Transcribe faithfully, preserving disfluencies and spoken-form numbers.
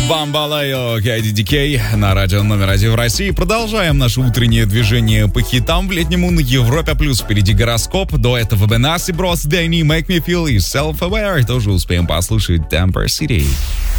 Бамбалайо, Кэдди Ди Кей на радио номер один в России. Продолжаем наше утреннее движение по хитам в летнему на Европе+. Плюс впереди гороскоп. До этого Бенасси Брос, Дэнни, Make Me Feel и Self-Aware. Тоже успеем послушать Temper City.